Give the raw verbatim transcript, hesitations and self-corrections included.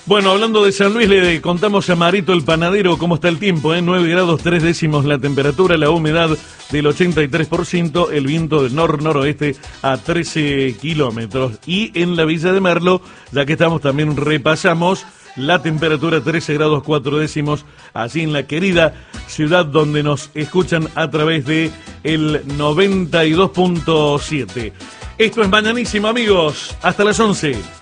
Bueno, hablando de San Luis, le contamos a Marito el Panadero cómo está el tiempo, ¿eh? nueve grados tres décimos la temperatura, la humedad del ochenta y tres por ciento, el viento del nor-noroeste a trece kilómetros. Y en la Villa de Merlo, ya que estamos, también repasamos la temperatura trece grados cuatro décimos, allí en la querida ciudad donde nos escuchan a través de el noventa y dos punto siete. Esto es Mañanísimo, amigos. Hasta las once.